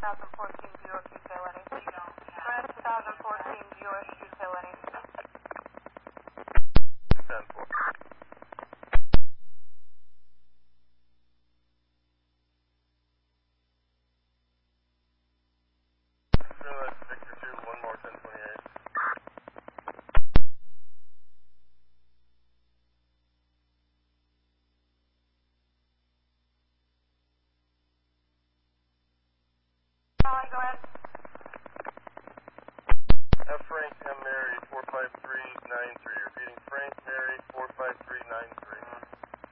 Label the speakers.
Speaker 1: 2014 Buick Utility. Red 2014 Buick Utility.
Speaker 2: 10-4. Victor 2, one more 1028.
Speaker 1: Charlie, go ahead.
Speaker 2: Frank M. Mary 45393. Repeating Frank Mary 45393.